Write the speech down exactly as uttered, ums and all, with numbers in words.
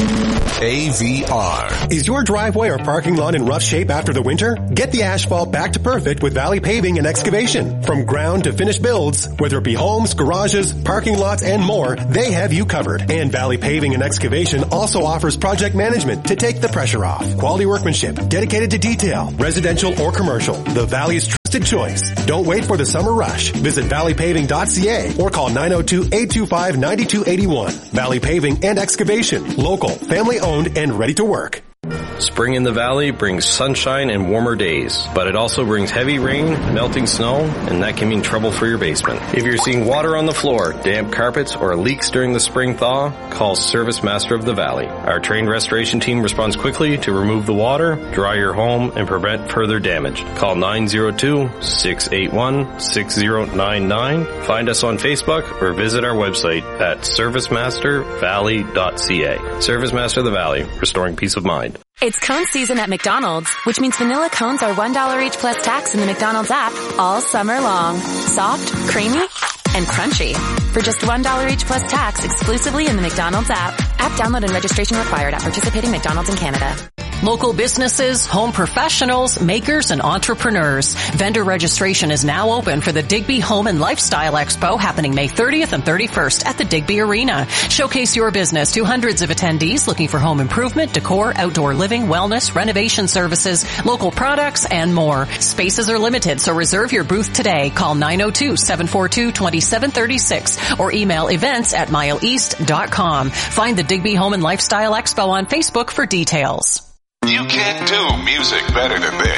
A V R. Is your driveway or parking lot in rough shape after the winter? Get the asphalt back to perfect with Valley Paving and Excavation. From ground to finished builds, whether it be homes, garages, parking lots, and more, they have you covered. And Valley Paving and Excavation also offers project management to take the pressure off. Quality workmanship, dedicated to detail, residential or commercial. The Valley's trusted choice. Don't wait for the summer rush. Visit valley paving dot c a or call nine oh two, eight two five, nine two eight one. Valley Paving and Excavation. Local, family owned, and ready to work. Spring in the Valley brings sunshine and warmer days, but it also brings heavy rain, melting snow, and that can mean trouble for your basement. If you're seeing water on the floor, damp carpets, or leaks during the spring thaw, call Service Master of the Valley. Our trained restoration team responds quickly to remove the water, dry your home, and prevent further damage. Call nine oh two, six eight one, six oh nine nine, find us on Facebook, or visit our website at service master valley dot c a. Service Master of the Valley, restoring peace of mind. It's cone season at McDonald's, which means vanilla cones are one dollar each plus tax in the McDonald's app all summer long. Soft, creamy, and crunchy. For just one dollar each plus tax exclusively in the McDonald's app. App download and registration required at participating McDonald's in Canada. Local businesses, home professionals, makers, and entrepreneurs. Vendor registration is now open for the Digby Home and Lifestyle Expo happening May thirtieth and thirty-first at the Digby Arena. Showcase your business to hundreds of attendees looking for home improvement, decor, outdoor living, wellness, renovation services, local products, and more. Spaces are limited, so reserve your booth today. Call nine oh two, seven four two, two seven three six or email events at mile east dot com. Find the Digby Home and Lifestyle Expo on Facebook for details. You can't do music better than this.